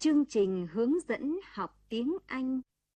chương trình hướng dẫn học tiếng Anh.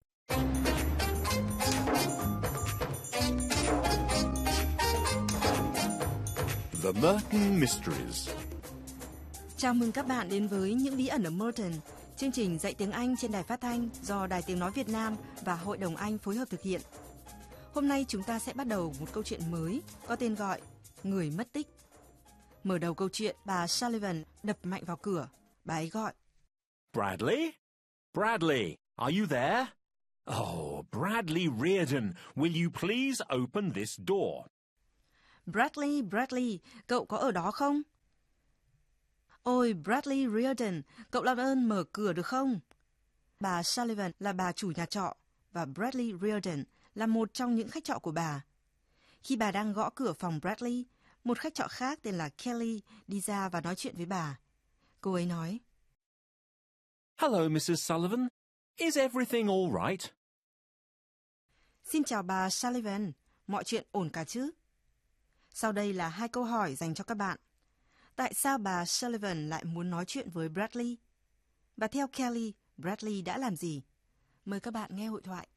The Merton Mysteries. Chào mừng các bạn đến với Những bí ẩn ở Merton, chương trình dạy tiếng Anh trên đài phát thanh do Đài Tiếng nói Việt Nam và Hội đồng Anh phối hợp thực hiện. Hôm nay chúng ta sẽ bắt đầu một câu chuyện mới có tên gọi Người mất tích. Mở đầu câu chuyện, bà Sullivan đập mạnh vào cửa. Bà ấy gọi: Bradley? Bradley, are you there? Oh, Bradley Reardon, will you please open this door? Bradley, Bradley, cậu có ở đó không? Ôi, Bradley Reardon, cậu làm ơn mở cửa được không? Bà Sullivan là bà chủ nhà trọ và Bradley Reardon là một trong những khách trọ của bà. Khi bà đang gõ cửa phòng Bradley, một khách trọ khác tên là Kelly đi ra và nói chuyện với bà. Cô ấy nói: Hello, Mrs. Sullivan. Is everything all right? Xin chào bà Sullivan, mọi chuyện ổn cả chứ? Sau đây là 2 câu hỏi dành cho các bạn. Tại sao bà Sullivan lại muốn nói chuyện với Bradley? Và theo Kelly, Bradley đã làm gì? Mời các bạn nghe hội thoại.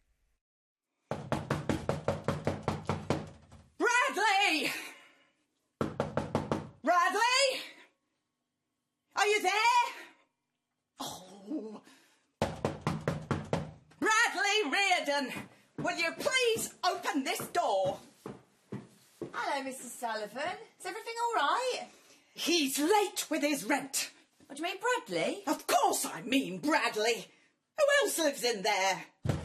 Bradley! Bradley! Are you there? Oh. Bradley Reardon, will you please open this door? Hello, Mrs. Sullivan. Is everything all right? He's late with his rent. What do you mean, Bradley? Of course I mean Bradley. Who else lives in there?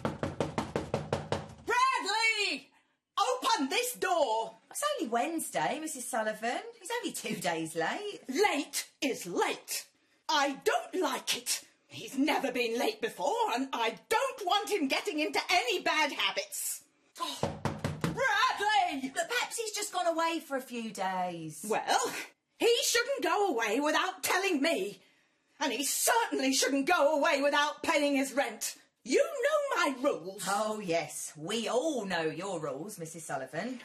Bradley! Open this door! It's only Wednesday, Mrs. Sullivan. He's only 2 days late. Late is late. I don't like it. He's never been late before, and I don't want him getting into any bad habits. Oh, Bradley! But perhaps he's just gone away for a few days. Well, he shouldn't go away without telling me. And he certainly shouldn't go away without paying his rent. You know my rules. Oh, yes. We all know your rules, Mrs. Sullivan.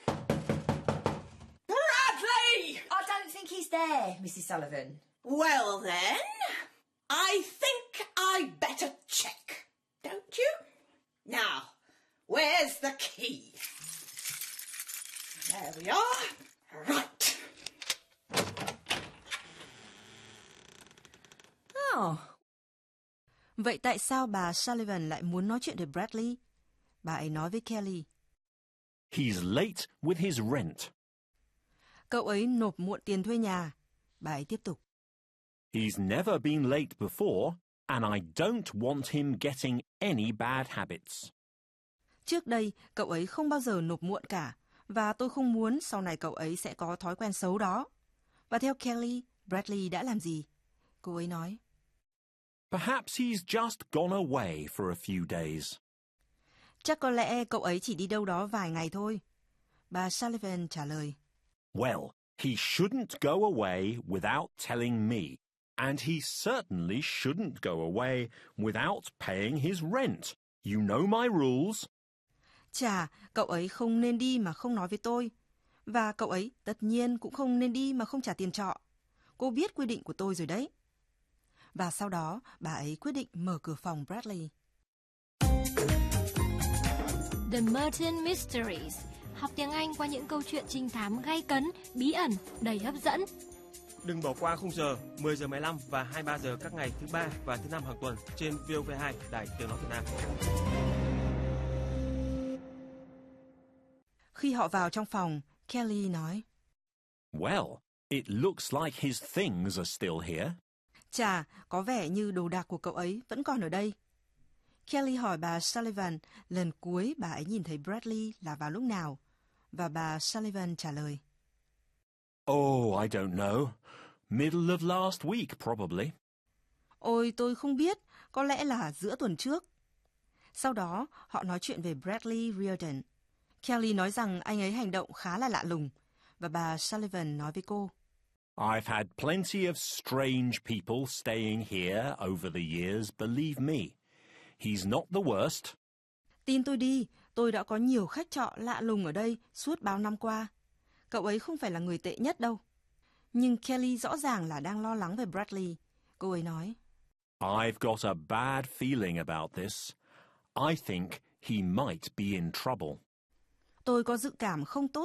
Bradley! I don't think he's there, Mrs. Sullivan. Well then, I think I'd better check, don't you? Now, where's the key? There we are. Right. Oh. Vậy tại sao bà Sullivan lại muốn nói chuyện với Bradley? Bà ấy nói với Kelly: He's late with his rent. Cậu ấy nộp muộn tiền thuê nhà. Bà ấy tiếp tục: He's never been late before, and I don't want him getting any bad habits. Trước đây, cậu ấy không bao giờ nộp muộn cả, và tôi không muốn sau này cậu ấy sẽ có thói quen xấu đó. Và theo Kelly, Bradley đã làm gì? Cô ấy nói: Perhaps he's just gone away for a few days. Chắc có lẽ cậu ấy chỉ đi đâu đó vài ngày thôi. Bà Sullivan trả lời: Well, he shouldn't go away without telling me, and he certainly shouldn't go away without paying his rent. You know my rules. Chà, cậu ấy không nên đi mà không nói với tôi. Và cậu ấy tất nhiên cũng không nên đi mà không trả tiền trọ. Cô biết quy định của tôi rồi đấy. Và sau đó, bà ấy quyết định mở cửa phòng Bradley. The Merton Mysteries. Học tiếng Anh qua những câu chuyện trinh thám gay cấn, bí ẩn, đầy hấp dẫn. Đừng bỏ qua khung giờ 10 giờ 15 và 23 giờ các ngày thứ 3 và thứ 5 hàng tuần trên VOV2 Đài Tiếng nói Việt Nam. Khi họ vào trong phòng, Kelly nói: Well, it looks like his things are still here. Chà, có vẻ như đồ đạc của cậu ấy vẫn còn ở đây. Kelly hỏi bà Sullivan lần cuối bà ấy nhìn thấy Bradley là vào lúc nào, và bà Sullivan trả lời: Oh, I don't know. Middle of last week, probably. Ôi, tôi không biết, có lẽ là giữa tuần trước. Sau đó, họ nói chuyện về Bradley Reardon. Kelly nói rằng anh ấy hành động khá là lạ lùng, và bà Sullivan nói với cô: I've had plenty of strange people staying here over the years, believe me. He's not the worst. Tin tôi đi, tôi đã có nhiều khách trọ lạ lùng ở đây suốt bao năm qua. Cậu ấy không phải là người tệ nhất đâu. Nhưng Kelly rõ ràng là đang lo lắng về Bradley. Cô ấy nói: I've got a bad feeling about this. I think he might be in trouble. Tôi có dự cảm không tốt